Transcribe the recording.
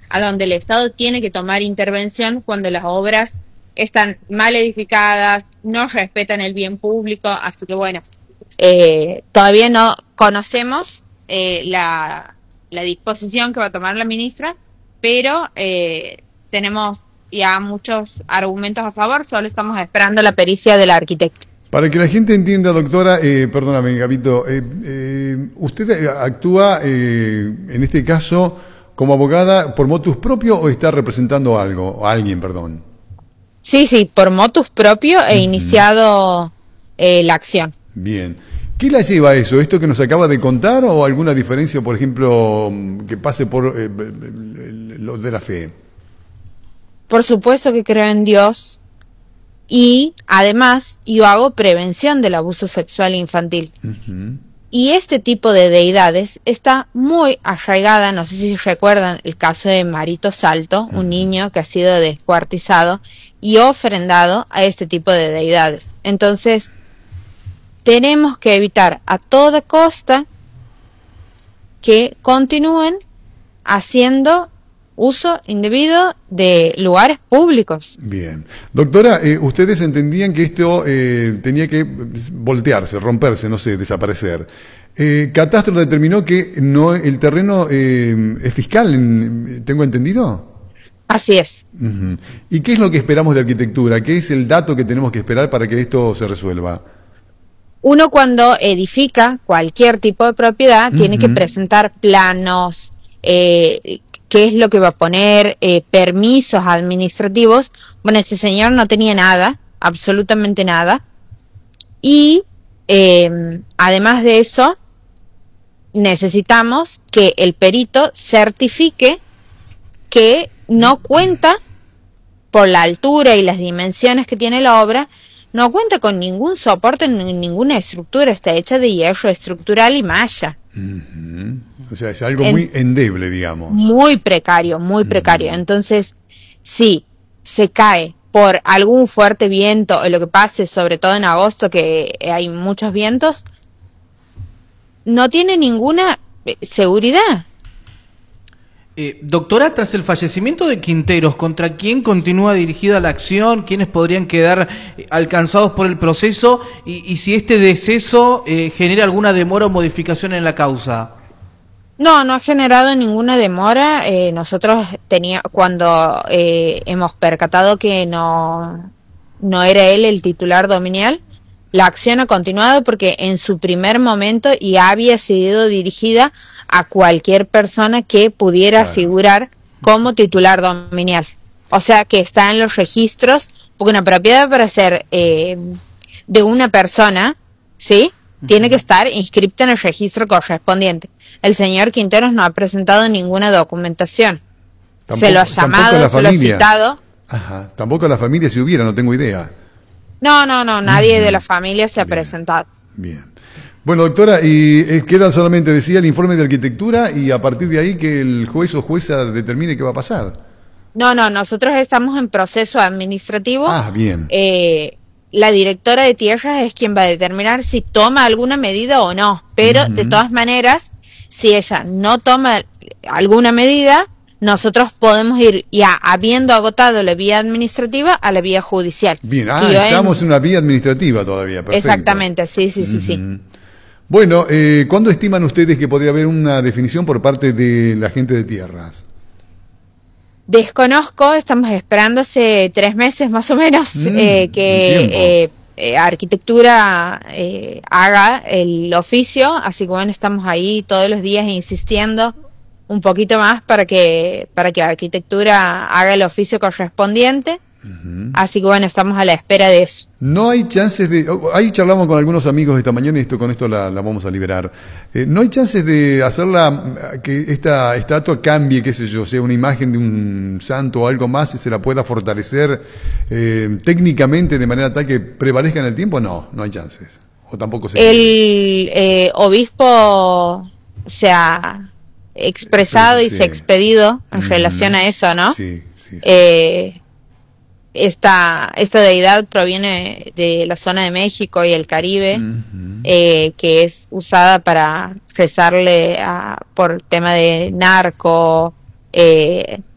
a donde el Estado tiene que tomar intervención cuando las obras están mal edificadas, no respetan el bien público, así que bueno, todavía no conocemos la disposición que va a tomar la ministra, pero tenemos ya muchos argumentos a favor, solo estamos esperando la pericia del arquitecto. Para que la gente entienda, doctora, perdóname, Gabito, ¿usted actúa en este caso como abogada por motus propio o está representando algo, o a alguien, perdón? Sí, por motus propio he iniciado la acción. Bien. ¿Qué la lleva a eso? ¿Esto que nos acaba de contar o alguna diferencia, por ejemplo, que pase por lo de la fe? Por supuesto que creo en Dios y además yo hago prevención del abuso sexual infantil. Y este tipo de deidades está muy arraigada, no sé si recuerdan el caso de Marito Salto, un niño que ha sido descuartizado y ofrendado a este tipo de deidades. Entonces, tenemos que evitar a toda costa que continúen haciendo uso indebido de lugares públicos. Bien. Doctora, ustedes entendían que esto tenía que voltearse, romperse, no sé, desaparecer. Catastro determinó que no, el terreno es fiscal, ¿tengo entendido? Así es. ¿Y qué es lo que esperamos de arquitectura? ¿Qué es el dato que tenemos que esperar para que esto se resuelva? Uno cuando edifica cualquier tipo de propiedad tiene que presentar planos, qué es lo que va a poner, permisos administrativos. Bueno, este señor no tenía nada, absolutamente nada. Y además de eso, necesitamos que el perito certifique que no cuenta, por la altura y las dimensiones que tiene la obra, no cuenta con ningún soporte, ninguna estructura, está hecha de hierro estructural y malla. O sea, es algo muy endeble, digamos. Muy precario, muy precario. Entonces, si se cae por algún fuerte viento o lo que pase, sobre todo en agosto, que hay muchos vientos, no tiene ninguna seguridad. Doctora, tras el fallecimiento de Quinteros, ¿contra quién continúa dirigida la acción? ¿Quiénes podrían quedar alcanzados por el proceso? Y si este deceso genera alguna demora o modificación en la causa. No ha generado ninguna demora. Nosotros cuando hemos percatado que no era él el titular dominial, la acción ha continuado porque en su primer momento ya había sido dirigida a cualquier persona que pudiera figurar como titular dominial. O sea, que está en los registros, porque una propiedad para ser de una persona, ¿sí? Tiene que estar inscripta en el registro correspondiente. El señor Quinteros no ha presentado ninguna documentación. Se lo ha llamado, se lo ha citado. Ajá. Tampoco la familia si hubiera, no tengo idea. No, nadie de la familia se ha presentado. Bien. Bueno, doctora, y queda solamente, decía, el informe de arquitectura y a partir de ahí que el juez o jueza determine qué va a pasar. No, nosotros estamos en proceso administrativo. Bien. La directora de tierras es quien va a determinar si toma alguna medida o no, pero de todas maneras, si ella no toma alguna medida, nosotros podemos ir ya habiendo agotado la vía administrativa a la vía judicial. Bien, estamos en una vía administrativa todavía, perfecto. Exactamente, sí. Bueno, ¿cuándo estiman ustedes que podría haber una definición por parte de la gente de tierras? Desconozco, estamos esperando hace 3 meses más o menos que arquitectura haga el oficio, así que bueno, estamos ahí todos los días insistiendo un poquito más para que arquitectura haga el oficio correspondiente. Así que bueno, estamos a la espera de eso. No hay chances de... Ahí charlamos con algunos amigos esta mañana y con esto la vamos a liberar. No hay chances de hacerla, que esta estatua cambie, qué sé yo, sea una imagen de un santo o algo más y se la pueda fortalecer técnicamente de manera tal que prevalezca en el tiempo. No hay chances. O tampoco se... El obispo se ha expresado y se ha expedido en relación a eso, ¿no? Sí. Esta deidad proviene de la zona de México y el Caribe, que es usada para rezarle por tema de narco,